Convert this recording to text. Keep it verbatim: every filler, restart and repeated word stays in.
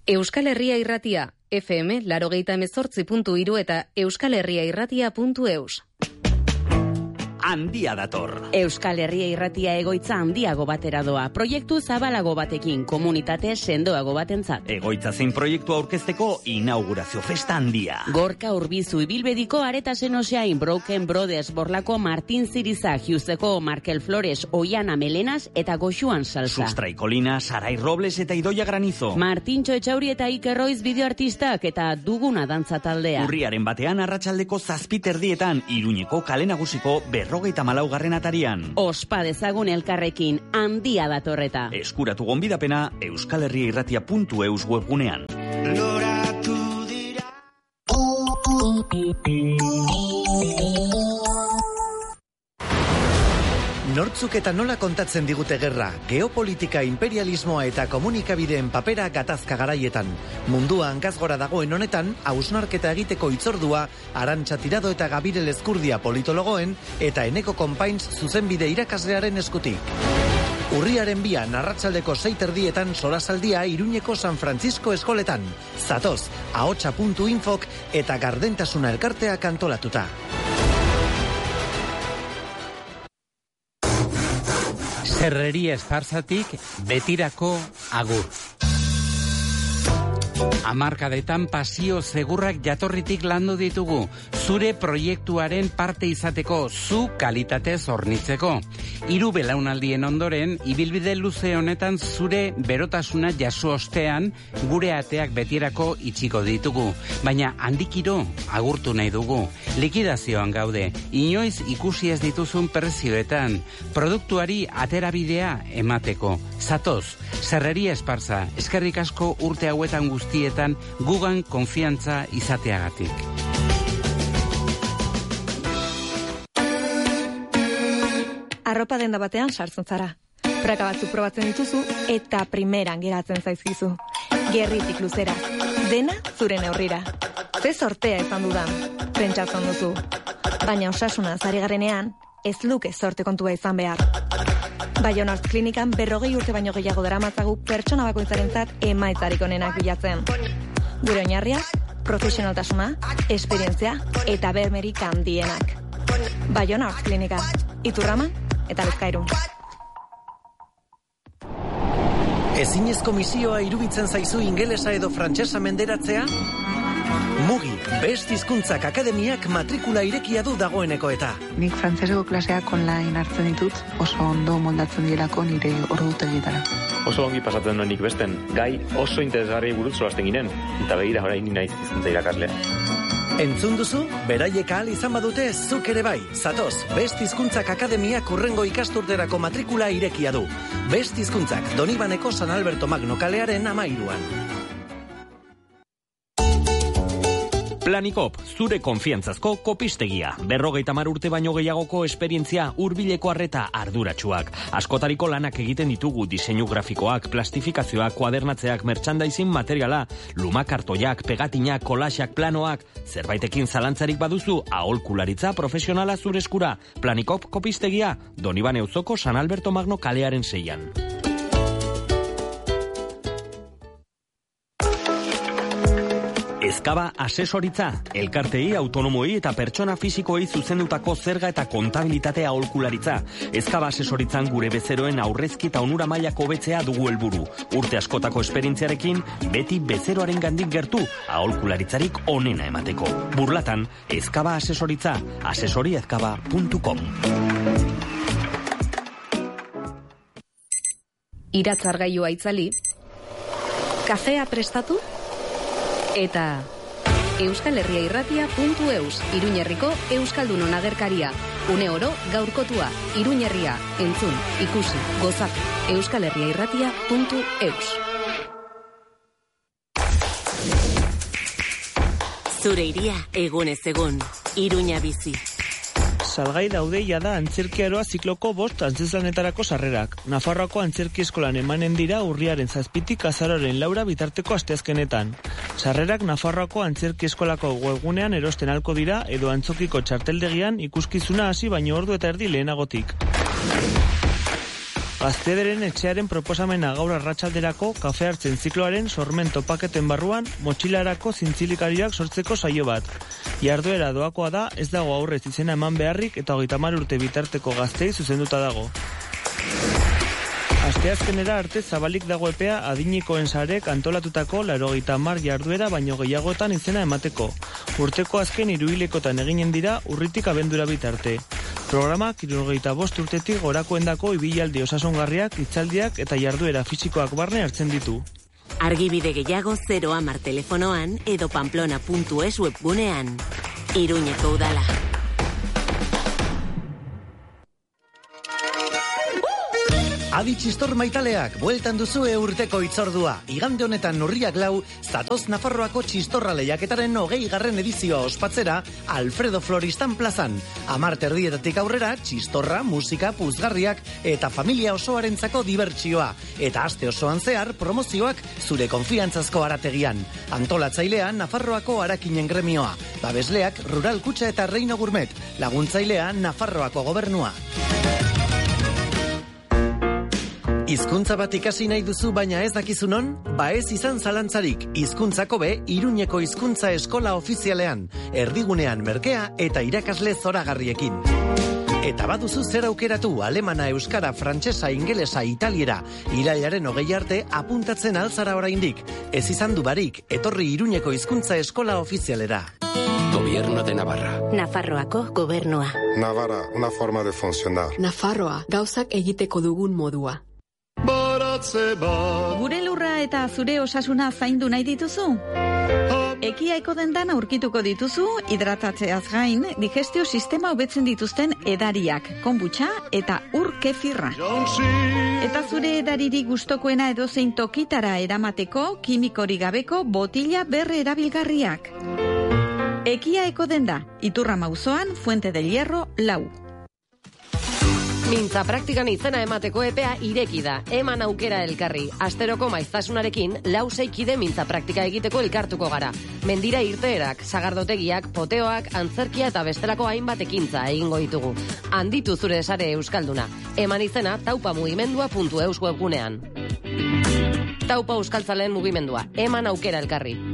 Euskal Herria Irratia, F M laurogeita hemezortzi puntu hiru eta euskalherriairratia puntu eus. Handia dator. Euskal Herria Irratia egoitza handiago batera doa. Proiektu zabalago batekin, komunitate sendoago batentzat. Egoitza zein proiektu aurkezteko inaugurazio festa handia. Gorka Urbizu ibilbediko Aretasen Oseain, Broken Brothers, Borlako Martin Ziriza, Hiuzeko Markel Flores, Oiana Melenas eta Goxuan Salsa. Sustrai Kolina, Sarai Robles eta Idoia Granizo. Martintxo Etxauri eta Iker Roiz bideoartistak eta Duguna dantza taldea. Urriaren batean arratsaldeko zazpiterdietan Iruñeko kale nagusiko berrogeita malaugarren atarian. Ospa dezagun elkarrekin, handia datorreta. Eskuratu gonbidapena euskalherriairratia puntu eus webgunean. Loratu dira. Nortzuk eta nola kontatzen digute gerra, geopolitika, imperialismoa eta komunikabideen papera gatazka garaietan. Mundua hankazgora dagoen honetan, hausnarketa egiteko hitzordua Arantxa Tirado eta Gabire Lezkurdia politologoen eta Eneko Konpaintz zuzenbide irakaslearen eskutik. Urriaren bian arratsaldeko sei terdietan solasaldia Iruñeko San Francisco eskoletan. Zatoz, ahotsa puntu infok eta Gardentasuna elkarteak antolatuta. Zerreria Esparzatik betirako agur. Hamarkadetan pasio segurrak jatorritik landu ditugu, zure proiektuaren parte izateko, zu kalitatez hornitzeko. Hiru belaunaldien ondoren, ibilbide luze honetan zure berotasuna jaso ostean, gure ateak betirako itxiko ditugu. Baina handikiro agurtu nahi dugu. Likidazioan gaude, inoiz ikusi ez dituzun prezioetan, produktuari aterabidea emateko. Zatoz, Zerreria Esparza, eskerrik asko urte hauetan guztietan gugan konfiantza izateagatik. Arropa denda batean sartzen zara. Praka batzuk probatzen dituzu eta primeran geratzen zaizkizu. Gerritik luzera, dena zure neurrira. Ze sortea izan dudan, pentsatzen duzu. Baina osasuna zari garenean, ez luke sorte kontua izan behar. Baionart klinikan berrogei urte baino gehiago daramatzagu pertsona bakoitzarentzat emaitzarik onenak bilatzen. Gure oinarriak, profesionaltasuna, esperientzia eta bermerik handienak. Baionart klinika, Iturraman eta Bizkairun. Ezinezko misioa iruditzen zaizu ingelesa edo frantsesa menderatzea? Mugi, Best Hizkuntzak Akademiak matrikula irekia du dagoeneko eta. Nik frantseseko klaseak online hartzen ditut, oso ondo moldatzen direlako nire ordutegietara. Oso ongi pasatzen noenik besten, gai oso interesgarri buruz solasten ginen, eta begira orain naiz hizkuntza irakaslea. Entzun duzu, beraiek ahal izan badute zuk ere bai. Zatoz, Best Hizkuntzak Akademiak hurrengo ikasturterako matrikula irekia du. Best Hizkuntzak Donibaneko San Alberto Magno kalearen amairuan. Planikop, zure konfiantzazko kopistegia. Berrogeita hamar urte baino gehiagoko esperientzia, hurbileko arreta arduratsuak. Askotariko lanak egiten ditugu diseinu grafikoak, plastifikazioak, kuadernatzeak, merchandising materiala, lumakartoiak, pegatinak, kolaxak, planoak. Zerbaitekin zalantzarik baduzu, aholkularitza profesionala zure eskura. Planikop kopistegia, Donibane auzoko San Alberto Magno kalearen seian. Ezkaba asesoritza, elkartei, autonomoei eta pertsona fisikoei zuzendutako zerga eta kontabilitatea aholkularitza. Ezkaba asesoritzan gure bezeroen aurrezki eta onura mailako hobetzea dugu helburu. Urte askotako esperientziarekin, beti bezeroaren gandik gertu, aholkularitzarik onena emateko. Burlatan, Ezkaba asesoritza, asesoriezkaba puntu com. Iratzargailua itzali, kafea prestatu, eta euskalherriairratia puntu eus, Iruñerriko Euskaldunon agerkaria. Une oro gaurkotua, Iruñerria, entzun, ikusi, gozatu, euskalherriairratia puntu eus. Zure iria egunez egun, Iruña bizi. Salgai daude jada antzerkiaroa zikloko bost antzeslanetarako sarrerak. Nafarroako antzerki eskolan emanen dira urriaren zazpitik azaroren laura bitarteko asteazkenetan. Sarrerak Nafarroako antzerki eskolako webgunean erosten halko dira edo antzokiko txarteldegian ikuskizuna hasi baino ordu eta erdi lehenagotik. Gaztederen etxearen proposamena gaur arratsalderako kafe hartzen zikloaren sormen topaketen barruan motxilarako zintzilikariak sortzeko saio bat. Jarduera doakoa da, ez dago aurrez izena eman beharrik eta hogeita hamar urte bitarteko gaztei zuzenduta dago. Asteazkenera arte zabalik dago epea adinikoen sarek antolatutako laurogeita hamar jarduera baino gehiagotan izena emateko. Urteko azken hiruhilekotan eginen dira urritik abendura bitarte. Programak hirurogeita bost urtetik gorakoendako ibilaldi osasungarriak, hitzaldiak eta jarduera fisikoak barne hartzen ditu. Argibide gehiago zero hamar telefonoan edo pamplona puntu es webgunean. Iruñeko udala. Adi txistor maitaleak, bueltan duzue urteko itzordua. Igande honetan urriak lau, zatoz Nafarroako txistorra lehiaketaren hogei garren edizioa ospatzera Alfredo Floristan plazan. Amar terdietatik aurrera, txistorra, musika, puzgarriak eta familia osoarentzako dibertsioa. Eta aste osoan zehar, promozioak zure konfiantzazko arategian. Antolatzailea Nafarroako arakinen gremioa. Babesleak Rural Kutxa eta Reino Gourmet. Laguntzailea Nafarroako gobernua. Hizkuntza bat ikasi nahi duzu baina ez dakizu non? Ba ez izan zalantzarik, hizkuntzako be Iruñeko hizkuntza eskola ofizialean, erdigunean merkea eta irakasle zoragarriekin. Eta baduzu zer aukeratu alemana, euskara, frantsesa, ingelesa, italiera, irailaren hogei arte apuntatzen alzara oraindik. Ez izan du barik, etorri Iruñeko hizkuntza eskola ofizialera. Gobierno de Navarra. Nafarroako gobernua. Navarra, una forma de funcionar. Nafarroa, gauzak egiteko dugun modua. Gure lurra eta zure osasuna zaindu nahi dituzu? Ekiaiko dendan aurkituko dituzu, hidratatzeaz gain, digestio sistema hobetzen dituzten edariak, konbutxa eta ur kefirra. Eta zure edariri gustokoena edozein tokitara eramateko, kimikori gabeko botila berre erabilgarriak. Ekiaiko denda, Iturrama auzoan, Fuente del Hierro, lau. Mintza praktikan izena emateko epea ireki da. Eman aukera elkarri. Asteroko maiztasunarekin, lau zeikide mintza praktika egiteko elkartuko gara. Mendira irteerak, sagardotegiak, poteoak, antzerkia eta bestelako hainbat ekintza egingo ditugu. Handitu zure sare euskalduna. Eman izena taupamugimendua puntu eus webgunean. Taupa euskaltzaleen mugimendua. Eman aukera elkarri.